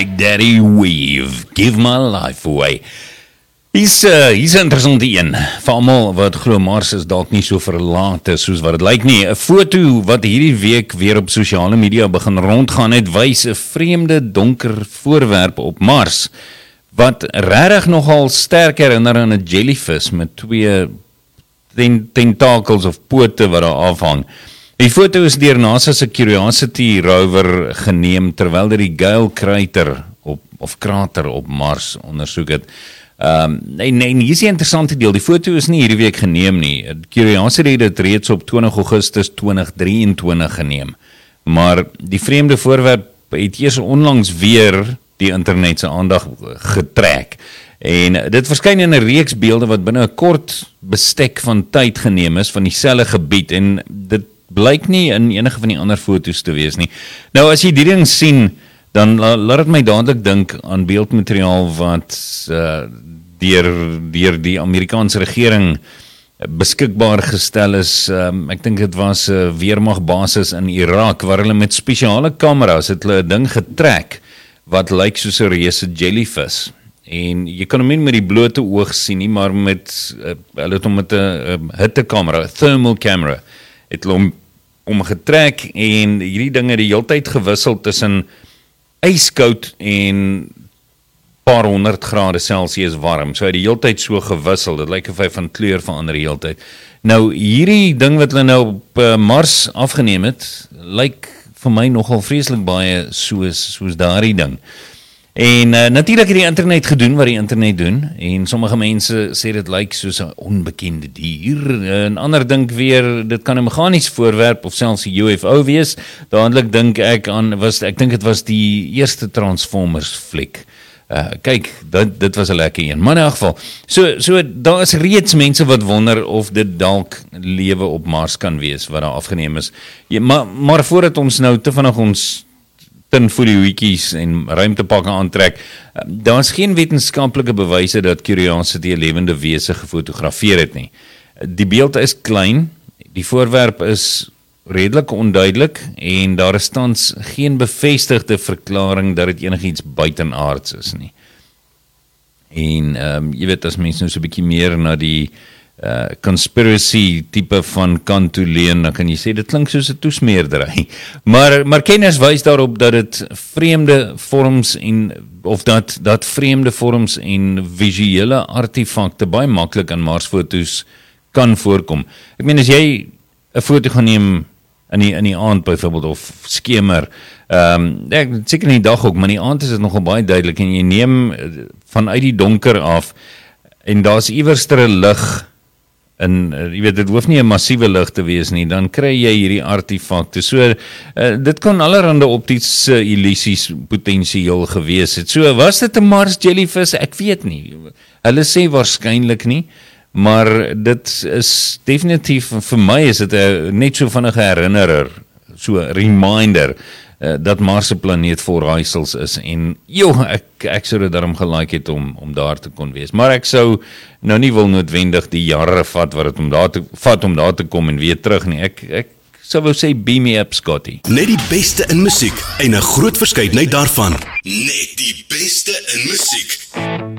Big Daddy Weave, Give My Life Away. Hier's 'n interessante een. Vir almal wat glo Mars is dalk nie so verlate soos wat dit lyk nie. 'n Foto wat hierdie week weer op sosiale media begin rondgaan het, wys 'n vreemde donker voorwerp op Mars wat regtig nogal sterk herinner aan 'n jellyfish met twee tentakels of pote wat daar afhang. Die foto is deur NASA se Curiosity rover geneem terwyl dit die Gale krater op Mars ondersoek het. Nee, hier is die interessante deel. Die foto is nie hierdie week geneem nie. Curiosity het dit reeds op 20 Augustus 2023 geneem. Maar die vreemde voorwerp het eers onlangs weer die internet se aandag getrek. En dit verskyn in 'n reeks beelde wat binne 'n kort bestek van tyd geneem is van dieselfde gebied en dit blyk nie in enige van die ander foto's te wees nie. Nou as jy die ding sien, dan laat dit my dadelik dink aan beeldmateriaal wat deur die Amerikaanse regering beskikbaar gestel is. Ek dink dit was 'n weermagbasis in Irak waar hulle met spesiale kameras het hulle 'n ding getrek wat lyk soos 'n reuse jellyfish. En jy kan hom nie met die blote oog sien nie, maar hulle het hom met 'n hittekamera, 'n thermal camera, het hulle hom getrek en hierdie dinge die heeltyd gewissel tussen ijskoud en paar 100 grade Celsius warm. So hy die heeltyd so gewissel. Dit lyk of hy van kleur verander die heeltyd. Nou hierdie ding wat hulle nou op Mars afgeneem het, lyk vir my nogal vreeslik baie soos daardie ding. En natuurlik het die internet gedoen wat die internet doen en sommige mense sê dit lyk soos 'n onbekende dier. En ander dink weer dit kan 'n meganiese voorwerp of selfs 'n UFO wees. Dadelik dink ek dink dit was die eerste Transformers fliek. Kyk, dit was 'n lekker een. Maar in elk geval, so daar is reeds mense wat wonder of dit dalk lewe op Mars kan wees wat daar afgeneem is. Ja, maar voordat ons nou te vinnig ons tinfoliehoedjies en ruimtepakke aantrek, daar is geen wetenskaplike bewyse dat Curiosity 'n lewende wese gefotografeer het nie. Die beeld is klein, die voorwerp is redelik onduidelik en daar is tans geen bevestigde verklaring dat dit enigiets buitenaards is nie. En jy weet, as mense nou so 'n bietjie meer na die conspiracy tipe van kant toe leun, dan kan jy sê dit klink soos 'n toesmeerdery. Maar kennis wys daarop dat dit vreemde vorms dat vreemde vorms en visuele artefakte baie maklik in Marsfoto's kan voorkom. Ek meen as jy 'n foto gaan neem in die aand byvoorbeeld of skemer, seker in die dag ook, maar in die aand is dit nogal baie duidelik en jy neem vanuit die donker af en daar's iewers 'n lig en jy weet, dit hoef nie 'n massiewe lig te wees nie, dan kry jy hierdie artefakte. So, dit kan allerhande optiese illusies potensieel gewees het. So, was dit 'n Mars jellyfish? Ek weet nie. Hulle sê waarskynlik nie, maar dit is definitief, vir my is dit net so van 'n herinnerer, so 'n reminder, dat Mars 'n planeet vol raaisels is en ek sou dit daarom gelike het om daar te kon wees. Maar ek sou nou nie wil noodwendig die jare vat wat dit om daar te kom en weer terug nie. Ek sou wou sê beam me up, Scotty. Net die beste in musiek en 'n groot verskeidenheid daarvan. Net die beste in musiek.